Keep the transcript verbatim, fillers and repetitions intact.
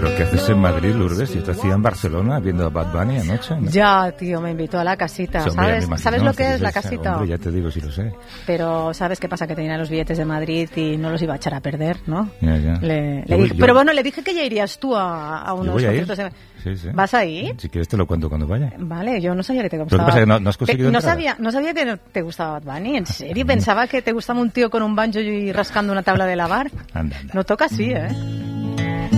¿Pero qué haces en Madrid, Lourdes? Yo te hacía en Barcelona viendo a Bad Bunny anoche, ¿no? Ya, tío, me invitó a la casita. Sí, hombre, ¿Sabes, imagino, ¿sabes lo que sí, es la sí, casita? Hombre, ya te digo, sí lo sé. Pero ¿sabes qué pasa? Que tenía los billetes de Madrid y no los iba a echar a perder, ¿no? Ya, ya. Le, le Yo- dije, yo- pero bueno, le dije que ya irías tú a, a Yo unos voy a ir. conciertos de... Sí, sí. ¿Vas a ir? Si quieres te lo cuento cuando vaya. Vale, yo no sabía que te que gustaba. pasa es que no- no has conseguido Pe- no entrada. sabía, no sabía que no te gustaba Bad Bunny, en serio. Pensaba que te gustaba un tío con un banjo y rascando una tabla de lavar. Anda, anda. No toca así, ¿eh?